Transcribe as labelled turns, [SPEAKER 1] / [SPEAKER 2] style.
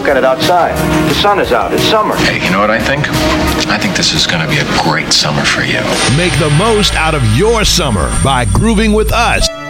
[SPEAKER 1] look at it outside. The sun is out. It's summer.
[SPEAKER 2] Hey, you know what I think? I think this is going to be a great summer for you.
[SPEAKER 3] Make the most out of your summer by grooving with us.